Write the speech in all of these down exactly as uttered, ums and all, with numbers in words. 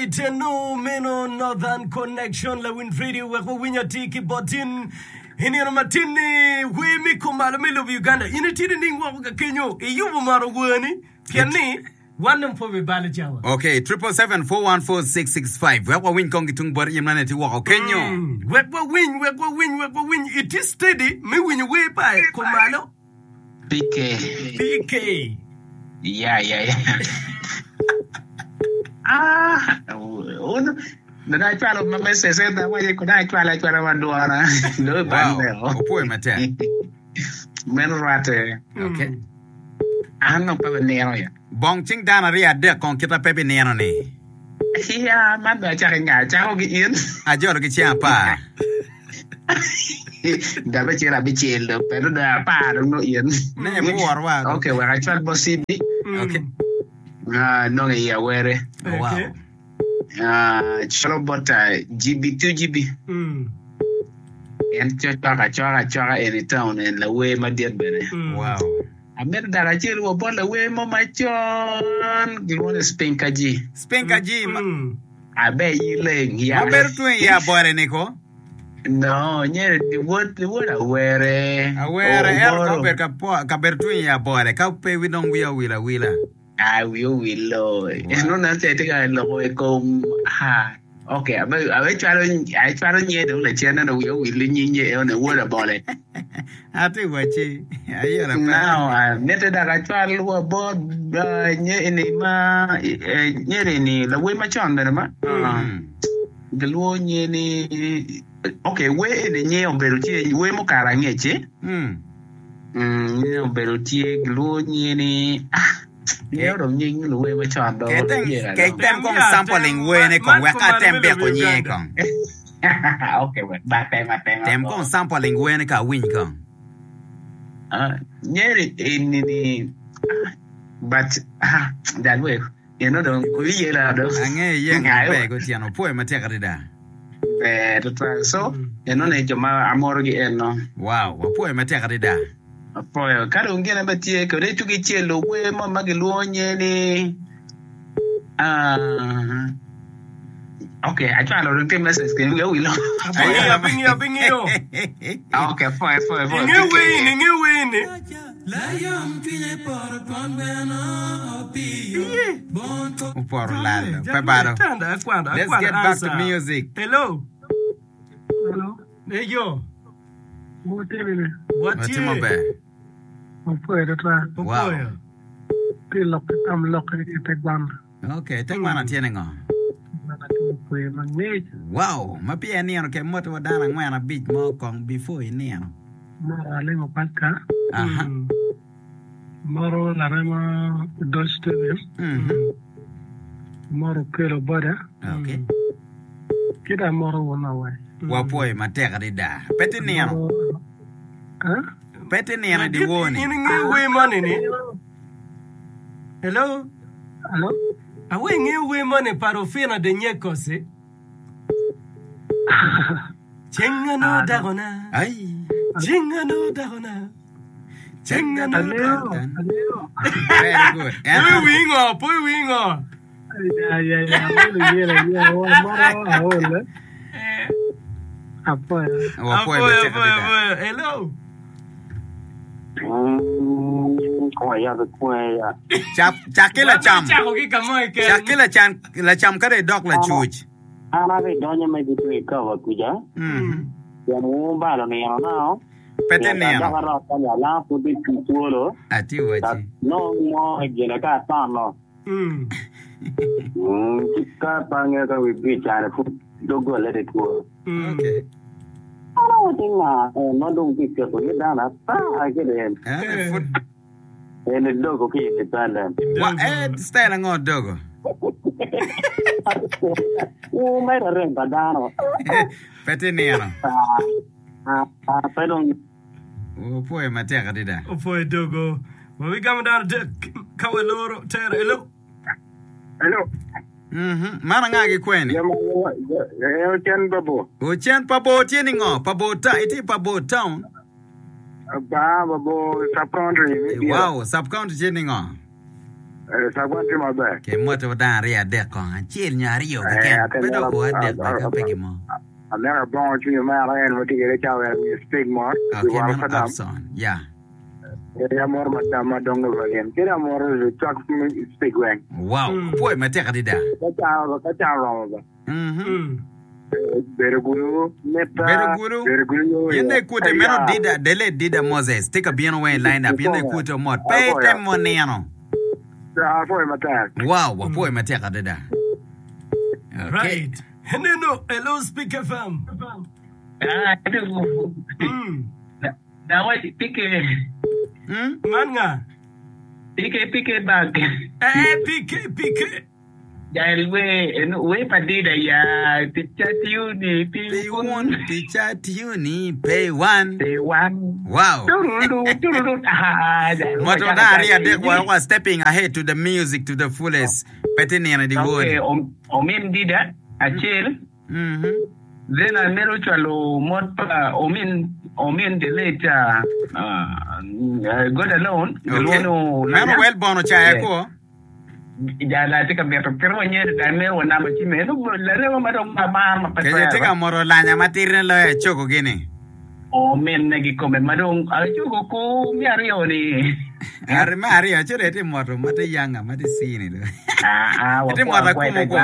Iteno meno Northern Connection la win radio we ko winya tiki botin hiniro matini we mi ko malumelo Uganda initiri ningwa ka Kenyo iyubo maro gwani piani one for bala jawa. Okay, triple seven four one four six six five. We ko win kong gitung bor yemana ti wa Kenyo. We ko win we ko win we ko win it is steady me win we pa ko malo P K P K. Yeah, yeah, yeah. Ah, uno. No dai palo ma messe senta ma ko dai pala ko na duara. No bande. O poi mate. Men rate. Okay. Ano pa nero ya. Bong ching dana ria de kon kita pepe nero ni. Ya, man da cha nga cha ho gi in. A joro ki chia pa. Da ba chira bi chelo pero da pa no in. Ne mo warwa. Okay, we are trying to see. Okay. Ah, no ya were. Wow. Ah, chalo bota G B two G B. Mm. En chaka chaka chaka in town and la way ma dia bene. Wow. Amer dara chiru wo bon la way mo ma chon. Gilone Spenka G. Spenka G. Abe yile ya. Aber tu ya bore niko. No, nyere di word di word aware. Aware el ka ber ka po ka ber tu ya bore ka pe wi dong wi wila wila. I will will lo. Es no na te te ga lo ko ha. Okay, abe abe charo ai charo nye do le chena no will will nye nye on the word about it. Ati wachi. Ayo la pa. Now, nete da ga charo wo bo nye ni ma nye ni la we ma chon da ma. De lo nye ni okay, we ni nye on beru tie we mo kara ngeche. Mm. Mm, nye on beru tie lo nye ni ah Nhớ đồng nhiên như lùi mà chọn đồ. Cái tem cái tem con sampling we ne con we ka tem be ko nye con. Okay, well, ba tem ba tem. Tem con sampling we ne ka win con. Ah, nhớ in ni but ah that way. You know don't quý gì là được. Anh nghe yên be ko tiano poi ma te karida. Be to so, you know ne joma amor gi eno. Wow, wa poi ma te karida. Poi karo ngena batie ko de tuki chelo we mo magiluonye ni ah okay, I try to read the message can you will. Abingi abingi abingi yo. Okay, fine fine fine. Inge win inge win. La yam pine por pambena opio. Bon por lalo. Pebaro. Let's get back to music. Hello. Hello. Hey yo. What is What is Opo de tra. Wow. Ti lok am lok ni te gbam. Okay, te mana tiene ngo. Pues magnet. Wow, ma pia ni ano ke moto wadana ngwana beat mo kong before ni ano. Mara le mo palka. Aha. Maro la rema do stadium. Mhm. Maro kero boda. Okay. Kida maro wona wa. Wa poi ma te karida. Pete ni ano. Huh? Pete ni ano di woni. Inge we money ni. Hello. Hello. Awe nge we money parofina de nyekose. Chenga no dagona. Ay. Chenga no dagona. Chenga no dagona. Very good. Poi wingo, poi wingo. Ya ya ya, muy bien, ya, maro ahora. Apoya. Wa poi ma te karida. Hello. Como ya de cuella. Chap chakela cham. Chako ki kamoy ke. Chakela chan la cham kare dok la chuch. Ana de doña me dice que va cuya. Mhm. Ya mo ba lo ne no. Pete ni Ya ano. ga ra ta ya la pu de tuolo. Ati wachi. No mo je na ka ta no. Mm. Mm, ka pa nge ka wi bi cha na pu do go le de tuolo. Okay. Ana o tinga no dong ti ke ko da na ta ke de. Eh, foot. Ele dogo ke ni tanda. Wa eh style ngo dogo. O mai ra ren pa da no. Pete ni ano. Ah, ah, perdón. Wa poi ma te karida. Oh, for a dogo. When we come down to Kawaloro, Terra, hello. Hello. Mhm. Mana ngagi kweni. Ya mo yo chen babo. O chen pabo tieni ngo, pabo ta iti pabo town. Ba babo sub country. Wow, sub county tieni ngo. Sagwan ti maber. Ke moto dan ria de kon achil nyari yo ke Eh, ken bedo ko de ba ka pegi mo. Amera bon tu ma ra en moti gere chawe mi speak more. Okay, man Abson. Yeah. Ya mor madam madong valen. Kira mor chak speak wang. Wow. Boy mate ka dida. Ka cha ka cha ro ba. Mhm. Bergulu neta. Bergulu. Bergulu. Yende kute meno dida dele dida Moses. Take a bien way line up. Yende kute mod. Pay them money no. Ah, foi mata. Wow, boy mate ka dida. Okay. Right. Hello, hello, Speak F M. Ah, aduh. Hmm. Dawa pike Hmm? Manga. pike pike bag. Eh, P K, P K. Jahil we we padida ya chat you ni Pay one, teacher tuni, pay one. Day one. Wow. Tururu tururu. Ah. Moto da ria de was stepping ahead to the music to the fullest. Petting in the Okay, wood. om omin dida achil. Mhm. Then I mero chalo mod pa omin omin the later uh God alone. Okay. Mano well bono cha ko. Jala tika beto pero nye da mero na ma chime no la rewa ma do ma ma pa. Ke te ka moro la nya matirin lo e choko gini. Omin nagi come madong acho ko mi ario ni. Ari mari a chere te moro mate yanga mate sini lo. Ah ah Ite moro ko mo ko.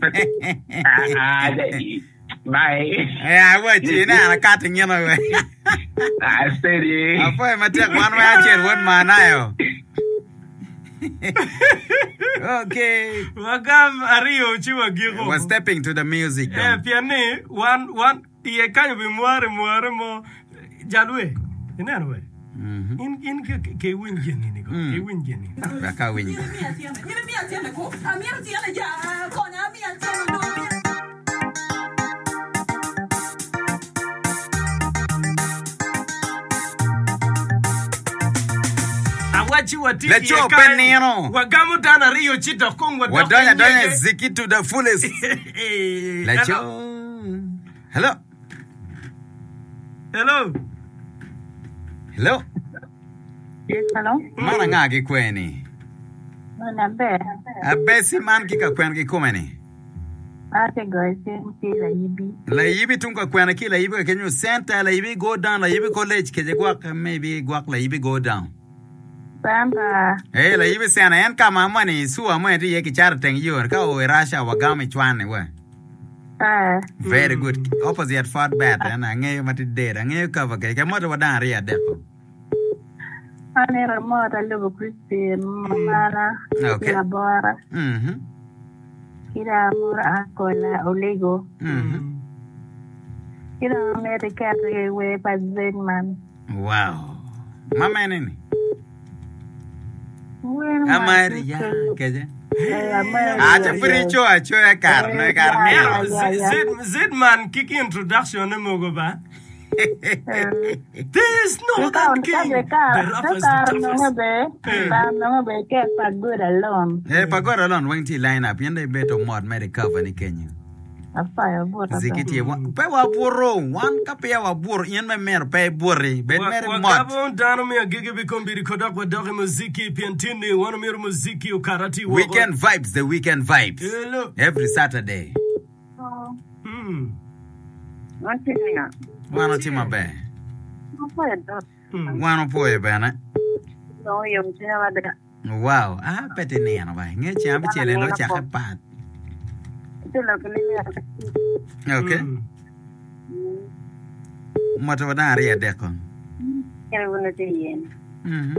Ah bye. Eh wa chi na na ka tin no we. Ah steady. Apo e mate one way a cher won manayo. Okay. Wagam Ario Chiwa Giro. Was stepping to the music. Eh, piane, one, one, ye kanyo bi muare muare mo jalwe. Ina we. Mhm. In in ke ke win jeni ni ko. Ke win jeni. Ba ka win. Awachi watiki. Let's open nino. Wagamu dana Rio chita kong wadamu. Wadonya donya ziki to the fullest. Let's Hello. go. Hello. Hello. Hello. Yes, hello. Mana nga ki kweni. Mana be. Abesi man ki ka kwen ki kumeni. Ate go sim ti la yibi. La yibi tunka kwen ki la yibi ka kenyu center la yibi go down la yibi college ke je gwak maybe gwak la yibi go down. Bamba. Eh la yibi sana yan kama mani suwa mo eti ye ki char teng yor ka o rasha wagami chwane we. Ah. Very good. Opposite fat bad and nge mati dead nge cover ke ke moto wadan ria depo. Ane ramota lugo Christine mama. Okay. Kira bora. Mhm. Kira mura akola oligo. Mhm. Kira America we pa man. Wow. Mama nini? Bueno. Amari ya keje. Eh, amari. Acha fricho acho ya carne Eh, carne. ya, ya, ya. Zid Zid man kiki introduction mo go ba. This no that king. The roughest, the toughest. Eh pagora lon wenti line up yende beto mod mede cover ni Kenya. Zikiti wa pe wa buro wan ka pe wa buro yen me mer pe buri ben mer mod. Wagabo dano mi agege bikombiri kodak wa doge muziki piantini wana mi muziki ukarati wa. Weekend vibes, the weekend vibes. Hello. Every Saturday. Hmm. Wano tima be. Wano poe bana. Wow, ah pete ne ano ba. Nge chambi chele lo cha pat. Okay. Moto wada ria deko. Mhm.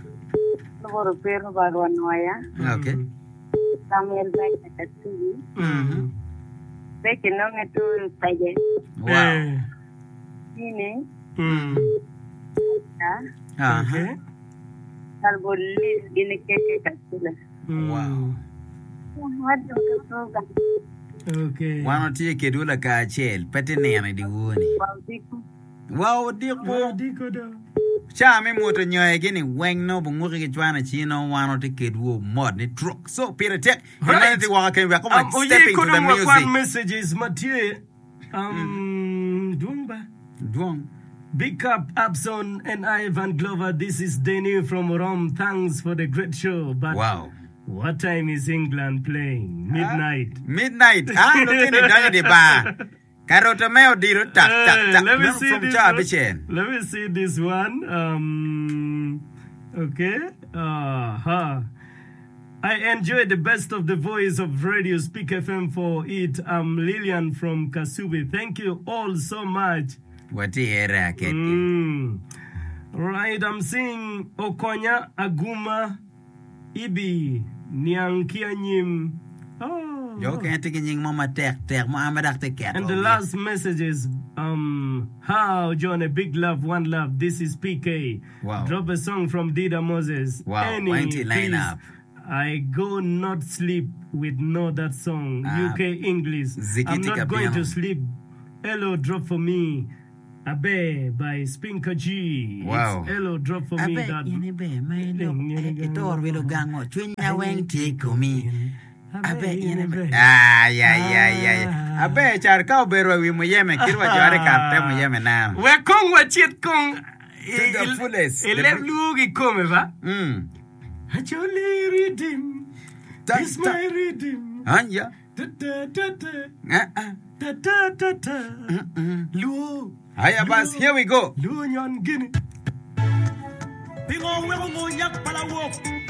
Okay. Samuel Beck Mhm. Beck no ngetu paje. Wow. Ini Hmm. Ah. Okay. Albolis gini keke kasila. Wow. Wadu kusuga. Okay. Wano tie kedula ka chel pete ne ana di woni. Waudiku. Wow, diko. Diko do. Cha me moto nyoy gini weng no bungu ke chwana chino wano te kedwo mod ni truck. So Peter Tech, humanity wa ke wa come stepping to the music. One messages Mathieu um Dumba. Duong. Big up Abson and Ivan Glover. This is Danny from Rome. Thanks for the great show. But Wow. What time is England playing? Midnight. Uh, midnight. Ah, look in the bar. Carotameo diro tak tak tak. Let me see this one. Let me see this one. Um, okay. Uh huh. I enjoy the best of the voice of Radio Speak F M for it. I'm Lillian from Kasubi. Thank you all so much. What the hell, mm. Right, I'm seeing Okonya Aguma Ibi Nyankianyim. Oh. Yo can't take anything, Mama Tech Tech, Mama Doctor Cat. And the last message is um how John, a big love, one love. This is P K. Wow. Drop a song from Dida Moses. Wow. Any, Why don't line up? I go not sleep with no that song. Uh, U K English. I'm not going to sleep. Hello, drop for me. Abe by Spinka G. Wow. It's hello, drop for me. Abe, yinibe, my love. Ito orwelo gango. Twinya weng tiko mi. Abe, yinibe. Ah, yeah, yeah, yeah. Abe, char kao berwa wi muyeme. Kirwa jware karte muyeme na. We kong wa chit kong. To the fullest. Elef lugi kome ba? Hmm. Actually redeem. It's my redeem. Anya. Da da da da. Uh-uh. Da da da da. Luo. Hiya, boss. Here we go. Luo nyon gini. Pingo wego mo yak pala wo.